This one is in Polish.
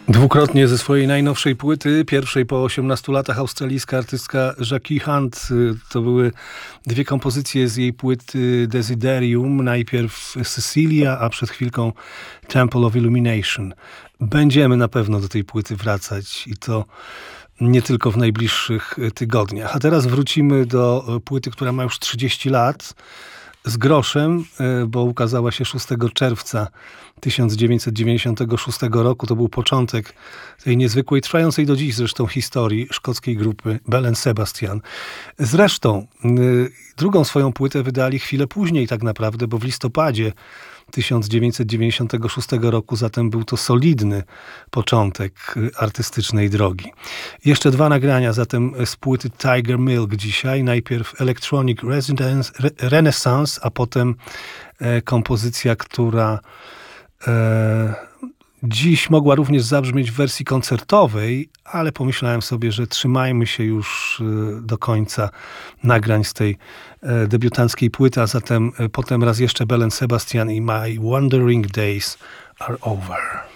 Dwukrotnie ze swojej najnowszej płyty, pierwszej po 18 latach, australijska artystka Jackie Hunt. To były dwie kompozycje z jej płyty Desiderium. Najpierw Cecilia, a przed chwilką Temple of Illumination. Będziemy na pewno do tej płyty wracać i to nie tylko w najbliższych tygodniach. A teraz wrócimy do płyty, która ma już 30 lat. Z groszem, bo ukazała się 6 czerwca 1996 roku. To był początek tej niezwykłej, trwającej do dziś zresztą historii szkockiej grupy Belle & Sebastian. Zresztą drugą swoją płytę wydali chwilę później tak naprawdę, bo w listopadzie 1996 roku, zatem był to solidny początek artystycznej drogi. Jeszcze dwa nagrania zatem z płyty Tiger Milk dzisiaj. Najpierw Electronic Renaissance, a potem kompozycja, która dziś mogła również zabrzmieć w wersji koncertowej, ale pomyślałem sobie, że trzymajmy się już do końca nagrań z tej debiutanckiej płyty, a zatem potem raz jeszcze Belle & Sebastian i My Wandering Days Are Over.